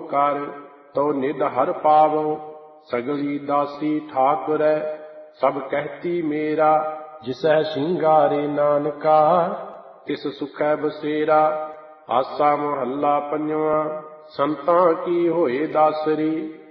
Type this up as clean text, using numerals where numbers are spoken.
कर तो निध हर पावो। सगली दासी ठाकुरै सब कहती मेरा, जिसह सिंगारे नानका तिस सुखै बसेरा। आसा महला पंजवा, संतां की होए दासरी।